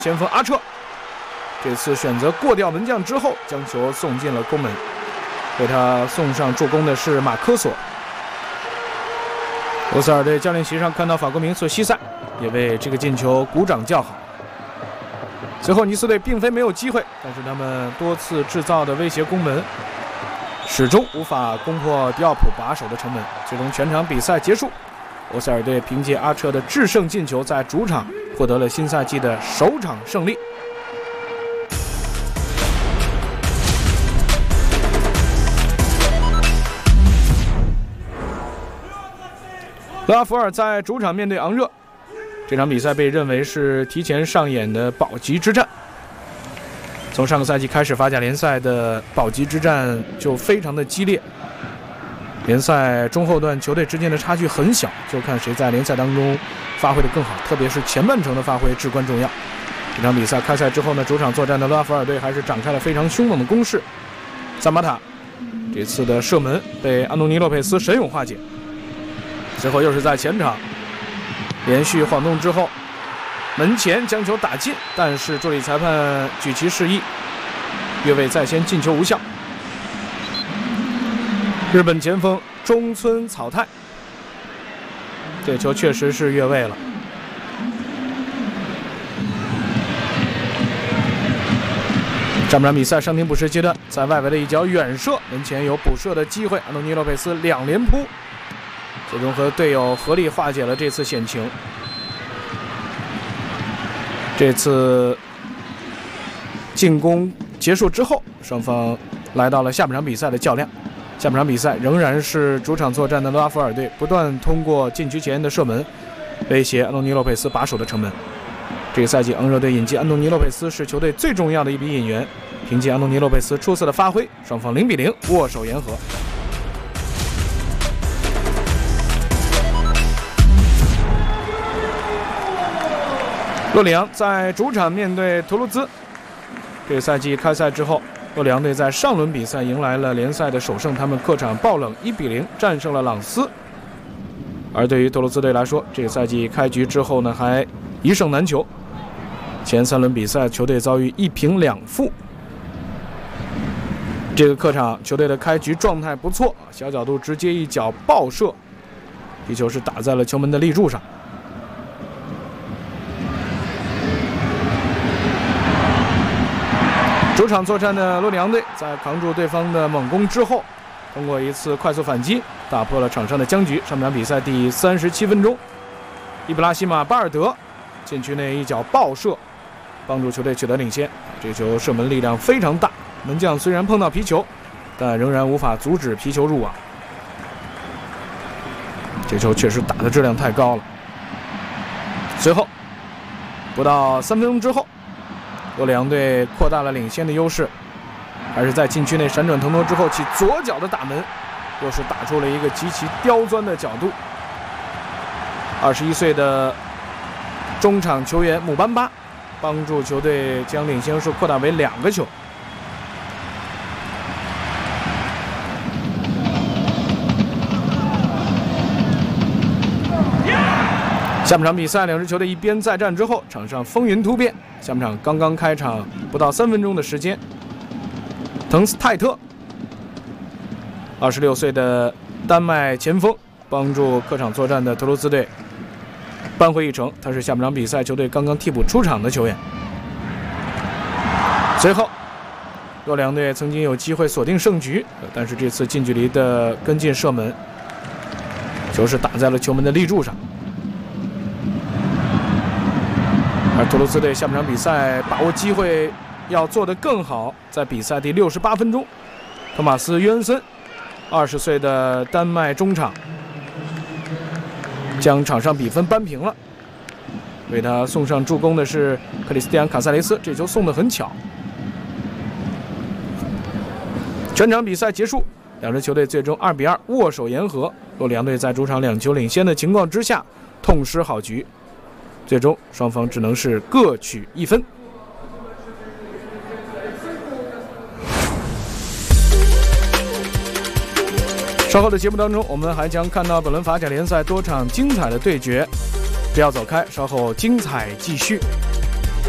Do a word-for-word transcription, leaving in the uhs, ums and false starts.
前锋阿彻，这次选择过掉门将之后，将球送进了攻门。为他送上助攻的是马科索。罗塞尔队教练席上看到法国名宿西塞，也为这个进球鼓掌叫好。随后尼斯队并非没有机会，但是他们多次制造的威胁攻门，始终无法攻破迪奥普把守的城门。最终全场比赛结束，罗塞尔队凭借阿彻的制胜进球，在主场获得了新赛季的首场胜利。勒阿弗尔在主场面对昂热，这场比赛被认为是提前上演的保级之战。从上个赛季开始，法甲联赛的保级之战就非常的激烈，联赛中后段球队之间的差距很小，就看谁在联赛当中发挥的更好，特别是前半程的发挥至关重要。这场比赛开赛之后呢，主场作战的勒阿弗尔队还是展开了非常凶猛的攻势。萨马塔这次的射门被安东尼洛佩斯神勇化解，随后又是在前场连续晃动之后，门前将球打进，但是助理裁判举旗示意，越位在先，进球无效。日本前锋中村草太，这球确实是越位了。上半场比赛上庭补时阶段，在外围的一脚远射，门前有补射的机会，安东尼洛佩斯两连扑，最终和队友合力化解了这次险情。这次进攻结束之后，双方来到了下半场比赛的较量。下半场比赛仍然是主场作战的勒阿弗尔队不断通过禁区前沿的射门威胁安东尼洛佩斯把守的城门。这个赛季昂热队引进安东尼洛佩斯是球队最重要的一笔引援，凭借安东尼洛佩斯出色的发挥，双方零比零握手言和。洛里昂在主场面对图卢兹，这个赛季开赛之后，洛里昂队在上轮比赛迎来了联赛的首胜，他们客场爆冷一比零战胜了朗斯。而对于图卢兹队来说，这个赛季开局之后呢，还一胜难求，前三轮比赛球队遭遇一平两负。这个客场球队的开局状态不错，小角度直接一脚爆射，皮球是打在了球门的立柱上。主场作战的洛里昂队在扛住对方的猛攻之后，通过一次快速反击打破了场上的僵局。上半场比赛第三十七分钟，伊布拉希马·巴尔德禁区内一脚爆射，帮助球队取得领先。这球射门力量非常大，门将虽然碰到皮球，但仍然无法阻止皮球入网。这球确实打的质量太高了。随后不到三分钟之后，洛里昂队扩大了领先的优势，还是在禁区内闪转腾挪之后起左脚的打门，又是打出了一个极其刁钻的角度。二十一岁的中场球员姆班巴帮助球队将领先数扩大为两个球。下半场比赛，两支球队一边再战之后，场上风云突变。下半场刚刚开场不到三分钟的时间，滕斯泰特，二十六岁的丹麦前锋，帮助客场作战的图卢兹队扳回一城。他是下半场比赛球队刚刚替补出场的球员。随后，洛里昂队曾经有机会锁定胜局，但是这次近距离的跟进射门，球是打在了球门的立柱上。而图卢兹队下半场比赛把握机会要做得更好，在比赛第六十八分钟，托马斯·约恩森，二十岁的丹麦中场，将场上比分扳平了。为他送上助攻的是克里斯蒂安·卡塞雷斯，这球送得很巧。全场比赛结束，两支球队最终二比二握手言和。洛里昂队在主场两球领先的情况之下，痛失好局。最终双方只能是各取一分。稍后的节目当中，我们还将看到本轮法甲联赛多场精彩的对决，不要走开，稍后精彩继续。